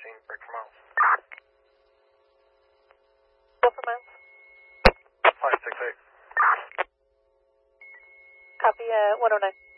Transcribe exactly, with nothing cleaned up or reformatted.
fifteen, break for miles. Go for miles. five six eight. Copy, uh, one oh nine.